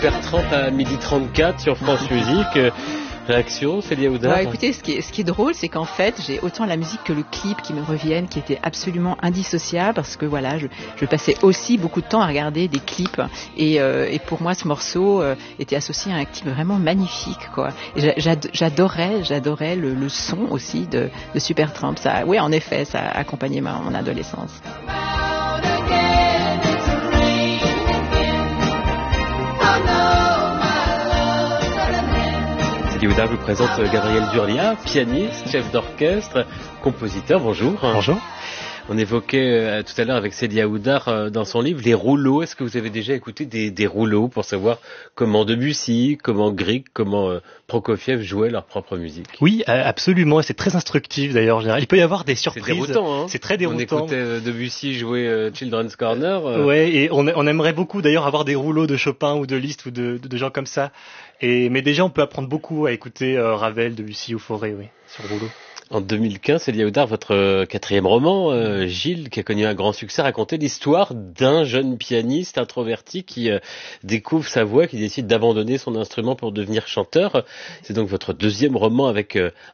Bertrand à 12h34 sur France Musique. Réaction, Célia Oudard? Écoutez, ce qui est drôle, c'est qu'en fait, j'ai autant la musique que le clip qui me reviennent, qui étaient absolument indissociables, parce que voilà, je passais aussi beaucoup de temps à regarder des clips, et pour moi, ce morceau était associé à un clip vraiment magnifique, quoi. Et j'adorais le son aussi de Supertramp. Ça, oui, en effet, ça a accompagné mon adolescence. Célia Oudard vous présente Gabriel Durlia, pianiste, chef d'orchestre, compositeur. Bonjour. Bonjour. On évoquait tout à l'heure avec Célia Oudard dans son livre les rouleaux. Est-ce que vous avez déjà écouté des rouleaux pour savoir comment Debussy, comment Grieg, comment Prokofiev jouaient leur propre musique? Oui, absolument. C'est très instructif d'ailleurs. En général, il peut y avoir des surprises. C'est déroutant, hein. C'est très déroutant. On écoutait Debussy jouer Children's Corner. Ouais, et on aimerait beaucoup d'ailleurs avoir des rouleaux de Chopin ou de Liszt ou de gens comme ça. Mais déjà, on peut apprendre beaucoup à écouter Ravel, Debussy ou Fauré, oui, sur le rouleau. En 2015, Célia Oudard, votre quatrième roman, Gilles, qui a connu un grand succès, racontait l'histoire d'un jeune pianiste introverti qui découvre sa voix, qui décide d'abandonner son instrument pour devenir chanteur. C'est donc votre deuxième roman avec